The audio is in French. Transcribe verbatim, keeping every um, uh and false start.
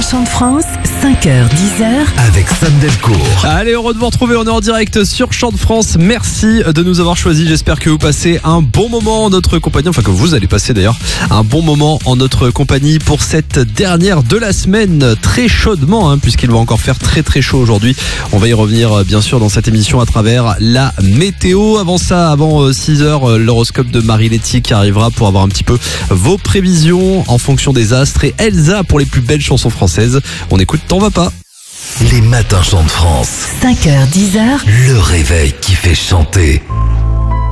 Chant de France, cinq heures dix heures. Avec Sam Delcourt. Allez, heureux de vous retrouver, on est en direct sur Chant de France. Merci de nous avoir choisis. J'espère que vous passez un bon moment en notre compagnie, enfin que vous allez passer d'ailleurs un bon moment en notre compagnie pour cette dernière de la semaine, très chaudement, hein, puisqu'il va encore faire très très chaud aujourd'hui. On va y revenir bien sûr dans cette émission à travers la météo. Avant ça, avant six heures, l'horoscope de Marie Letty qui arrivera pour avoir un petit peu vos prévisions en fonction des astres, et Elsa pour les plus belles chansons françaises. On écoute T'en vas pas. Les matins Chant de France. cinq heures dix heures. Le réveil qui fait chanter.